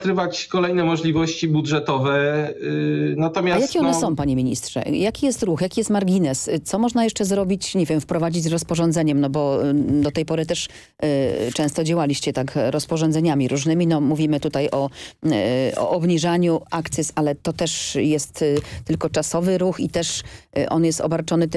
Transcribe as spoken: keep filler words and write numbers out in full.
rozpatrywać kolejne możliwości budżetowe. Yy, Natomiast, A jakie one no, są, panie ministrze? Jaki jest ruch, jaki jest margines? Co można jeszcze zrobić, nie wiem, wprowadzić rozporządzeniem? No bo y, do tej pory też y, często działaliście tak rozporządzeniami różnymi. No mówimy tutaj o, y, o obniżaniu akcyz, ale to też jest y, tylko czasowy ruch i też y, on jest obarczony tym